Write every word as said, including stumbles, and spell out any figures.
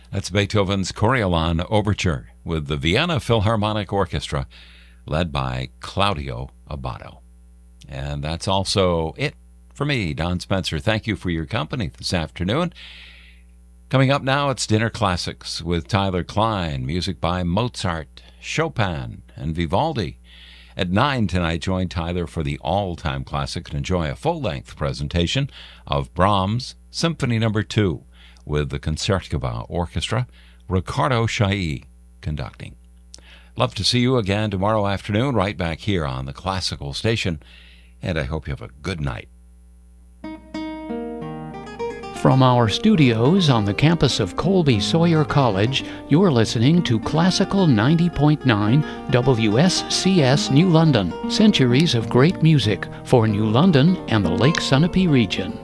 That's Beethoven's Coriolan Overture with the Vienna Philharmonic Orchestra, led by Claudio Abbado. And that's also it for me, Don Spencer. Thank you for your company this afternoon. Coming up now, it's Dinner Classics with Tyler Klein, music by Mozart, Chopin, and Vivaldi. At nine tonight, join Tyler for the all-time classic and enjoy a full-length presentation of Brahms' Symphony Number two with the Concertgebouw Orchestra, Ricardo Chailly conducting. Love to see you again tomorrow afternoon, right back here on the Classical Station, and I hope you have a good night. From our studios on the campus of Colby Sawyer College, you're listening to Classical ninety point nine W S C S New London. Centuries of great music for New London and the Lake Sunapee region.